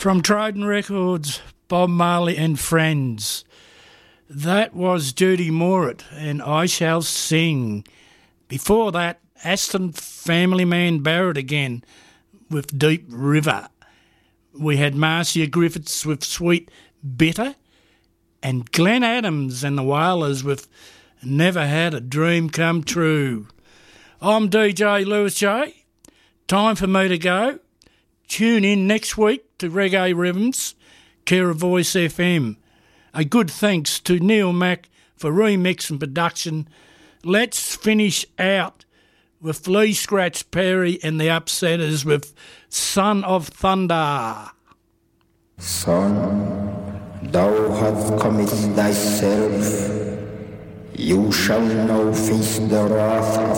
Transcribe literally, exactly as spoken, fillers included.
From Trident Records, Bob Marley and Friends. That was Judy Moorett and I Shall Sing. Before that, Aston Family Man Barrett again with Deep River. We had Marcia Griffiths with Sweet Bitter and Glenn Adams and the Wailers with Never Had a Dream Come True. I'm D J Lewis J. Time for me to go. Tune in next week to Reggae Rhythms, care of Voice F M. A good thanks to Neil Mack for remix and production. Let's finish out with Lee Scratch Perry and the Upsetters with Son of Thunder. Son, thou hast committed thyself. You shall now face the wrath of